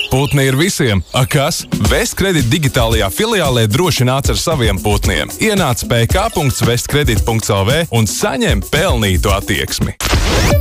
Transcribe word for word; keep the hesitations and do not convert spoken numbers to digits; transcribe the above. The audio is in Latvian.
Putni ir visiem. A kas? Vestkredit digitālajā filiālē droši nāc ar saviem putniem. Ienāc p k punkts vestkredit punkts l v un saņem pelnītu attieksmi.